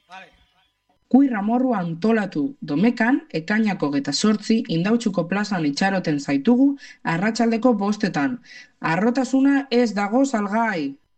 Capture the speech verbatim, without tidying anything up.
Kuir amorrua antolatu domekan, ekainako geta sortzi, indautxuko plazan itxaroten zaitugu, arratsaldeko bostetan. Arrotasuna ez dago salgai!